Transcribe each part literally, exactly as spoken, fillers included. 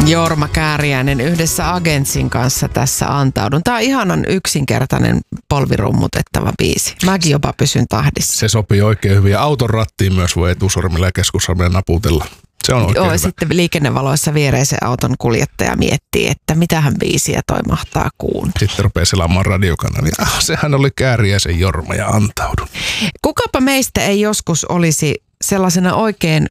Jorma Kääriäinen yhdessä Agentsin kanssa tässä antaudun. Tämä on ihanan yksinkertainen polvirummutettava biisi. Mäkin jopa pysyn tahdissa. Se sopii oikein hyvin. Auton rattiin myös voi etusormilla ja keskussormilla naputella. Se on oikein Joo, hyvä. sitten liikennevaloissa viereisen auton kuljettaja miettii, että mitähän biisiä toi mahtaa kuunnella. Sitten rupeaa selaamaan radiokanavia. Ah, sehän oli Kääriäisen Jorma ja antaudun. Kukapa meistä ei joskus olisi sellaisena oikein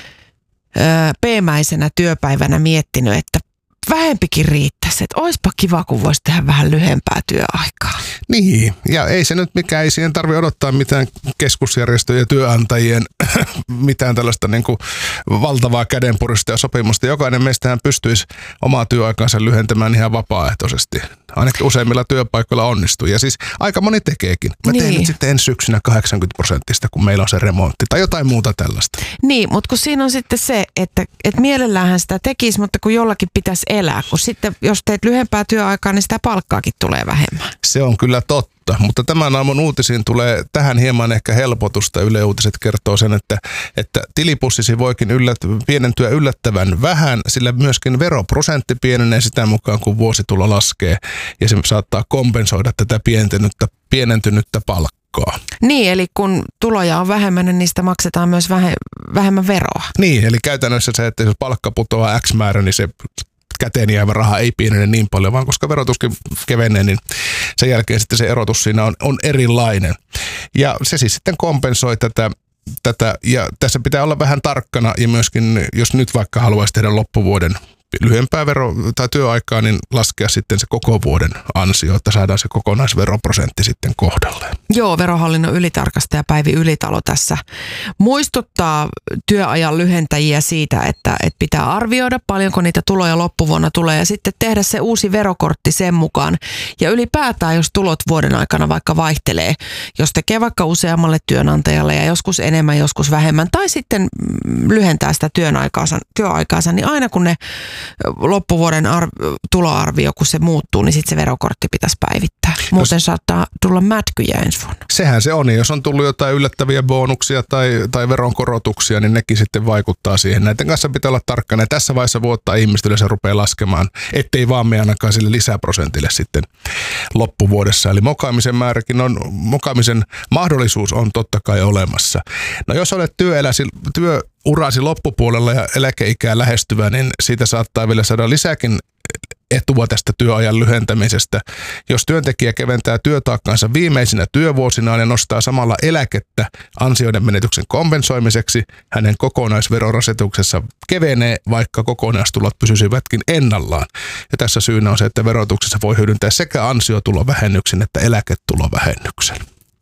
öö, peemäisenä työpäivänä miettinyt, että vähempikin riittäisi, että olisipa kiva, kun voisi tehdä vähän lyhempää työaikaa. Niin, ja ei se nyt mikään, ei siihen tarvitse odottaa mitään keskusjärjestöjen ja työnantajien mitään tällaista niin kuin valtavaa kädenpurista ja sopimusta. Jokainen meistähän pystyisi omaa työaikaansa lyhentämään ihan vapaaehtoisesti. Ainakin useimmilla työpaikoilla onnistuu. Ja siis aika moni tekeekin. Mä teen niin. nyt sitten ensi syksynä kahdeksankymmentä prosenttista, kun meillä on se remontti tai jotain muuta tällaista. Niin, mutta kun siinä on sitten se, että, että mielelläänhän sitä tekisi, mutta kun jollakin pitäisi elää. Kun sitten, jos teet lyhempää työaikaa, niin sitä palkkaakin tulee vähemmän. Se on kyllä totta, mutta tämän aamun uutisiin tulee tähän hieman ehkä helpotusta. Yle Uutiset kertoo sen, että, että tilipussisi voikin yllät, pienentyä yllättävän vähän, sillä myöskin veroprosentti pienenee sitä mukaan, kun vuositulo laskee, ja se saattaa kompensoida tätä pienentynyttä, pienentynyttä palkkaa. Niin, eli kun tuloja on vähemmän, niin niistä maksetaan myös vähe- vähemmän veroa. Niin, eli käytännössä se, että jos palkka putoaa X määrä, niin se käteen jäävä raha ei pienene niin paljon, vaan koska verotuskin kevenee, niin sen jälkeen sitten se erotus siinä on, on erilainen. Ja se siis sitten kompensoi tätä, tätä, ja tässä pitää olla vähän tarkkana, ja myöskin jos nyt vaikka haluaisi tehdä loppuvuoden lyhyempää vero- tai työaikaa, niin laskea sitten se koko vuoden ansio, että saadaan se kokonaisveroprosentti sitten kohdalleen. Joo, verohallinnon ylitarkastaja Päivi Ylitalo tässä muistuttaa työajan lyhentäjiä siitä, että, että pitää arvioida paljonko niitä tuloja loppuvuonna tulee ja sitten tehdä se uusi verokortti sen mukaan. Ja ylipäätään, jos tulot vuoden aikana vaikka vaihtelee, jos tekee vaikka useammalle työnantajalle ja joskus enemmän, joskus vähemmän, tai sitten lyhentää sitä työaikaansa, työaikaansa niin aina kun ne loppuvuoden arv- tuloarvio, kun se muuttuu, niin sitten se verokortti pitäisi päivittää. Muuten jos saattaa tulla mätkyjä ensi vuonna. Sehän se on. Jos on tullut jotain yllättäviä bonuksia tai, tai veronkorotuksia, niin nekin sitten vaikuttaa siihen. Näiden kanssa pitää olla tarkkana. Ja tässä vaiheessa vuotta ihmiset yleensä rupeaa laskemaan, ettei vaan me ainakaan sille lisäprosentille sitten loppuvuodessa. Eli mokaamisen määräkin on, mokaamisen mahdollisuus on totta kai olemassa. No jos olet työeläsi, työ urasi loppupuolella ja eläkeikää lähestyvä, niin siitä saattaa vielä saada lisääkin etua tästä työajan lyhentämisestä. Jos työntekijä keventää työtaakkaansa viimeisinä työvuosinaan ja nostaa samalla eläkettä ansioiden menetyksen kompensoimiseksi, hänen kokonaisverorasituksessa kevenee, vaikka kokonaistulot pysyisivätkin ennallaan. Ja tässä syynä on se, että verotuksessa voi hyödyntää sekä ansiotulovähennyksen että eläketulovähennyksen.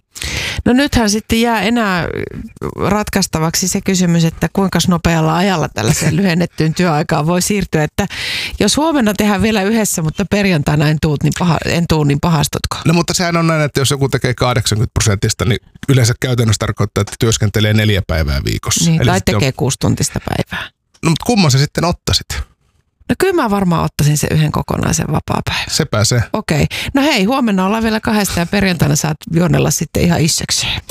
No nythän sitten jää enää ratkaistavaksi se kysymys, että kuinka nopealla ajalla tällaiseen lyhennettyyn työaikaan voi siirtyä, että jos huomenna tehdään vielä yhdessä, mutta perjantaina en tuu niin, paha, en tuu, niin pahastutko? No mutta sehän on näin, että jos joku tekee kahdeksankymmentä prosentista, niin yleensä käytännössä tarkoittaa, että työskentelee neljä päivää viikossa. Niin, Eli tai tekee on... kuusi tuntista päivää. No mutta kumman sä sitten ottaisit? No kyllä mä varmaan ottaisin sen yhden kokonaisen vapaapäivän. Sepä se. Okei. No hei, huomenna ollaan vielä kahdesta ja perjantaina saat juonella sitten ihan issekseen.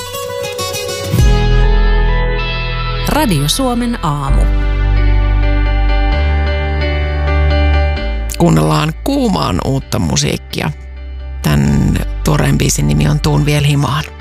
Radio Suomen aamu. Kuunnellaan Kuumaan uutta musiikkia. Tämän tuoreen biisin nimi on Tuun viel himaan.